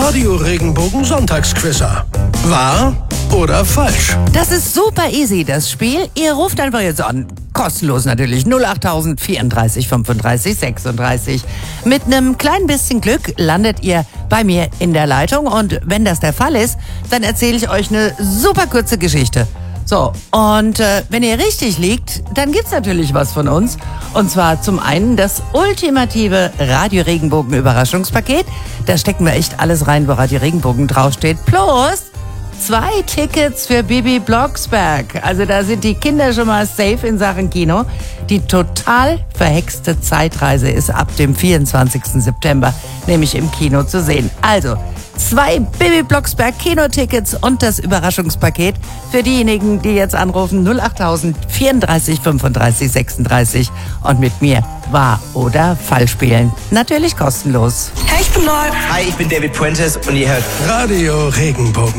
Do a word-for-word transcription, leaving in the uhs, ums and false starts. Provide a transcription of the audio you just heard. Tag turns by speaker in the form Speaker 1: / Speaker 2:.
Speaker 1: Radio Regenbogen Sonntagsquizzer. Wahr oder falsch?
Speaker 2: Das ist super easy, das Spiel. Ihr ruft einfach jetzt an. Kostenlos natürlich. null acht vierunddreißig fünfunddreißig sechsunddreißig. Mit einem kleinen bisschen Glück landet ihr bei mir in der Leitung. Und wenn das der Fall ist, dann erzähle ich euch eine super kurze Geschichte. So, und äh, wenn ihr richtig liegt, dann gibt's natürlich was von uns. Und zwar zum einen das ultimative Radio Regenbogen Überraschungspaket. Da stecken wir echt alles rein, wo Radio Regenbogen draufsteht. Plus zwei Tickets für Bibi Blocksberg. Also da sind die Kinder schon mal safe in Sachen Kino. Die total verhexte Zeitreise ist ab dem vierundzwanzigsten September nämlich im Kino zu sehen. Also zwei Bibi Blocksberg Kinotickets und das Überraschungspaket für diejenigen, die jetzt anrufen. null acht vierunddreißig fünfunddreißig sechsunddreißig und mit mir wahr oder falsch spielen. Natürlich kostenlos.
Speaker 3: Hey, ich bin Nord. Hi, ich bin David Puentes und ihr hört
Speaker 1: Radio Regenbogen.